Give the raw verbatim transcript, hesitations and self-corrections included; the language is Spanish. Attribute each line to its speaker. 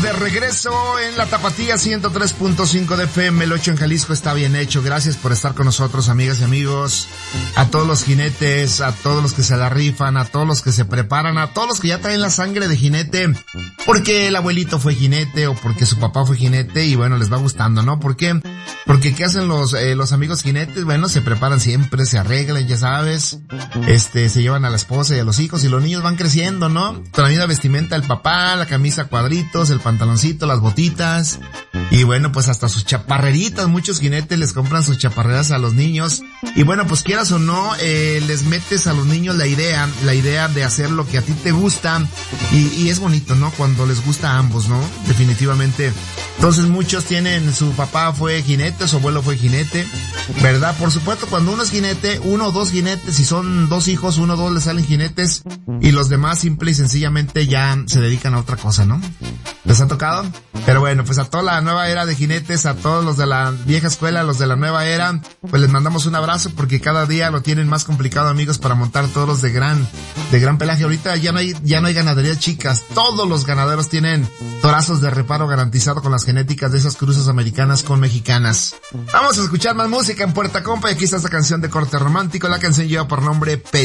Speaker 1: de regreso en la Tapatía ciento tres punto cinco de F M, el ocho en Jalisco está bien hecho. Gracias por estar con nosotros, amigas y amigos. A todos los jinetes, a todos los que se la rifan, a todos los que se preparan, a todos los que ya traen la sangre de jinete, porque el abuelito fue jinete o porque su papá fue jinete y bueno, les va gustando, ¿no? ¿Por qué? Porque ¿qué hacen los eh, los amigos jinetes? Bueno, se preparan siempre, se arreglan, ya sabes. Este, se llevan a la esposa y a los hijos y los niños van creciendo, ¿no? Con la misma vestimenta del papá, la camisa a cuadritos, el pantaloncito, las botitas y bueno, pues hasta sus chaparreritas. Muchos jinetes les compran sus chaparreras a los niños y bueno, pues quieras o no, eh, les metes a los niños la idea, la idea de hacer lo que a ti te gusta y, y es bonito, ¿no? Cuando les gusta a ambos, ¿no? Definitivamente. Entonces muchos tienen, su papá fue jinete, su abuelo fue jinete, ¿verdad? Por supuesto, cuando uno es jinete, uno o dos jinetes, si son dos hijos, uno o dos le salen jinetes y los demás simple y sencillamente ya se dedican a otra cosa, ¿no? ¿Les ha tocado? Pero bueno, pues a toda la nueva era de jinetes, a todos los de la vieja escuela, los de la nueva era, pues les mandamos un abrazo porque cada día lo tienen más complicado, amigos, para montar toros de gran, de gran pelaje. Ahorita ya no hay, ya no hay ganaderías chicas, todos los ganaderos tienen torazos de reparo garantizado con las genéticas de esas cruzas americanas con mexicanas. Vamos a escuchar más música en Puerta Compa y aquí está esta canción de corte romántico. La canción lleva por nombre P.